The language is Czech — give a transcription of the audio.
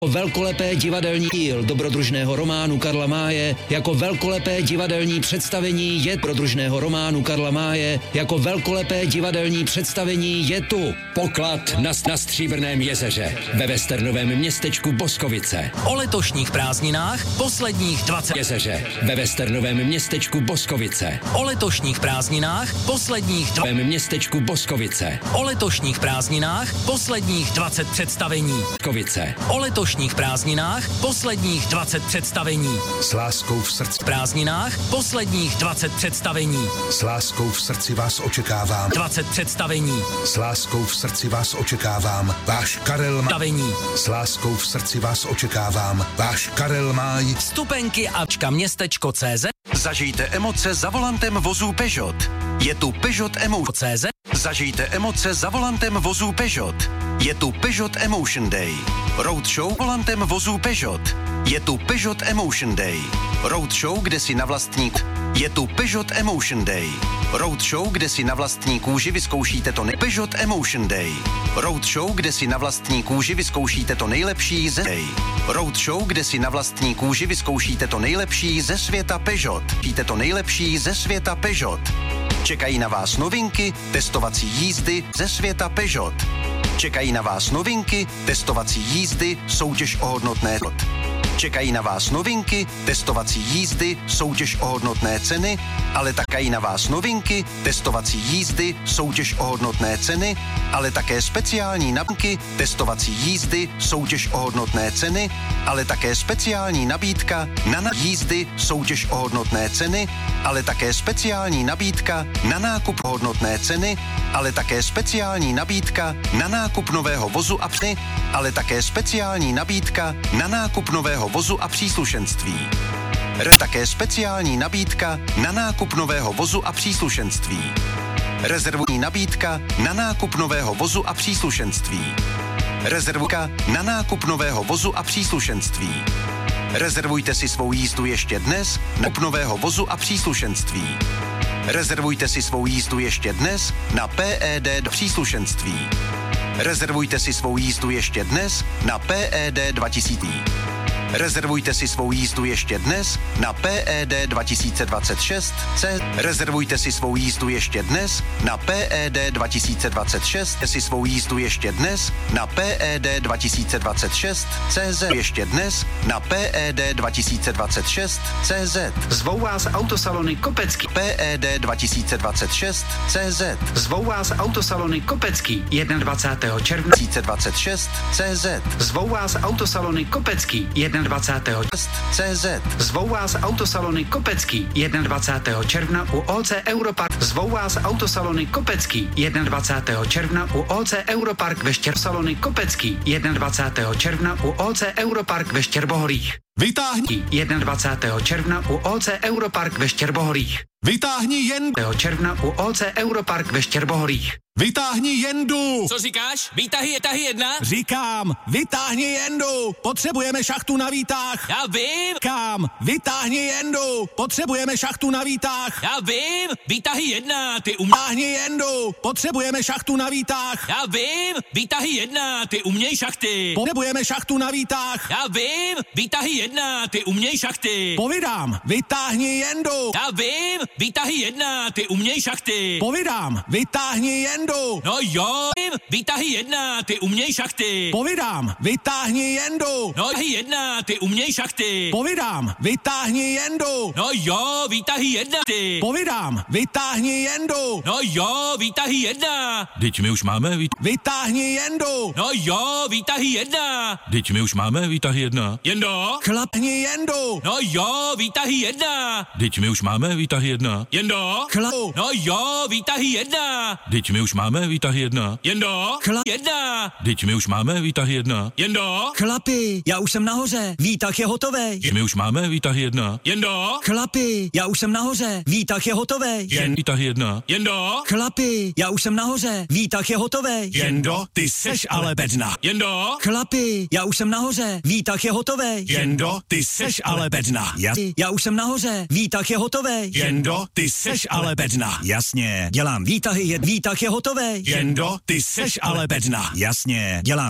Velkolepé divadelní díl dobrodružného románu Karla Máje jako velkolepé divadelní představení je dobrodružného románu Karla Máje jako velkolepé divadelní představení je tu. Poklad na Stříbrném jezeře ve westernovém městečku Boskovice. O letošních prázdninách posledních 20 jezeře ve westernovém městečku Boskovice. O letošních prázdninách posledních městečku Boskovice. O letošních prázdninách posledních 20 představení. Boskovice. O letošních prázdninách posledních 20 představení. S láskou v srdci. V prázdninách posledních 20 představení. S láskou v srdci vás očekávám. 20 představení. S láskou v srdci vás očekávám. Váš Karel Máj. S láskou v srdci vás očekávám. Váš Karel Máj. Vstupenky a městečko.cz. Zažijte emoce za volantem vozů Peugeot. Je tu Peugeot Emotion. Zažijte emoce za volantem vozů Peugeot. Je tu Peugeot Emotion Day. Roadshow volantem vozů Peugeot. Je tu Peugeot Emotion Day. Roadshow, kde si na vlastní... Je tu Peugeot Emotion Day. Roadshow, kde si na vlastní kůži vyzkoušíte to Peugeot Emotion Day. Roadshow, kde si na vlastní kůži vyzkoušíte to nejlepší ze Roadshow, kde si na vlastní kůži vyzkoušíte to nejlepší ze světa Peugeot. Víte to nejlepší ze světa Peugeot. Čekají na vás novinky, testovací jízdy ze světa Peugeot. Čekají na vás novinky, testovací jízdy, soutěž o hodnotné Čekají na vás novinky, testovací jízdy, soutěž o hodnotné ceny, ale také na vás novinky, testovací jízdy, soutěž o hodnotné ceny, ale také speciální nabídky, testovací jízdy, soutěž o hodnotné ceny, ale také speciální nabídka na jízdy, soutěž o hodnotné ceny, ale také speciální nabídka na nákup hodnotné ceny, ale také speciální nabídka na nákup nového vozu a psy, ale také speciální nabídka na nákup nového vozu a příslušenství. Také speciální nabídka na nákup nového vozu a příslušenství. Rezervní nabídka na nákup nového vozu a příslušenství. Rezervka na nákup nového vozu a příslušenství. Rezervujte si svou jízdu ještě dnes na nákup nového vozu a příslušenství. Rezervujte si svou jízdu ještě dnes na PED příslušenství. Rezervujte si svou jízdu ještě dnes na PED 2000. Rezervujte si svou jízdu ještě dnes na PED 2026 C. Rezervujte si svou jízdu ještě dnes na PED 2026 si svou jízdu ještě dnes na PED 2026 CZ ještě dnes na PED 2026 CZ. Zvou vás autosalony Kopecký. PED 2026 CZ. Zvou vás autosalony Kopecký 21. června 2026 CZ. Zvou vás autosalony Kopecký 21. CZ. Zvou vás autosalony Kopecký 21. června u OC Europark. Zvou vás autosalony Kopecký 21. června u OC Europark ve Salony Kopecký 21. června u OC Europark ve Štěrbohorích. Vytáhni 21. června u OC Europark ve Štěrbohorích. Vytáhni jendu. června u OC Europark ve Štěrbohorích. Vytáhni jendu. Co říkáš? Výtahy jedna? Říkám, vytáhni jendu. Potřebujeme šachtu na výtah. Já vím. Kam? Vytáhni jendu. Potřebujeme šachtu na výtah. Já vím. Výtahy jedna, ty Vytáhni jendu. Potřebujeme šachtu na výtah. Já vím. Výtahy jedna, ty uměj šachty. Potřebujeme šachtu na výtah. Já vím. Výtahy jedna, ty uměj šachty. Povídám, vytáhni jendu. Já vím. Výtahy jedna, ty uměj šachty. Povídám, vytáhni jendu. No jo, výtahy jedna, ty uměj šachty. Povídám, vytáhni jendu. No jedna, ty uměj šachty. Povídám, vytáhni jendu. No jo, výtahy jedna, ty. Povídám, vytáhni jendu. No jo, výtahy jedna. Teď my už máme Vytáhni jendu. No jo, výtahy jedna. Teď my už máme výtahy jedna. Jendo? Chlapni jendu. No jo, výtahy jedna. Teď my už máme výtahy jedna. Jendo? No jo, výtahy jedna. Teď my už máme výtahy jedna. Jendo? Jedna. Teď my už máme výtahy jedna. Jendo? Chlapi, já už jsem nahoře, výtah je hotovej. My už máme výtahy jedna. Jendo? Chlapi, já už jsem nahoře, výtah je hotovej. Výtahy jedna. Jendo? Chlapi, já už jsem nahoře, výtah je hotovej. Jendo, ty seš ale bedna. Jendo? Chlapi, já už jsem nahoře, výtah je hotovej. Jendo, ty seš ale bedna. Já už jsem nahoře, výtah je hotovej. Jendo, ty seš ale bedna. Jasně, dělám výtah je hotovej. Jendo, ty seš ale bedna. Jasně, dělám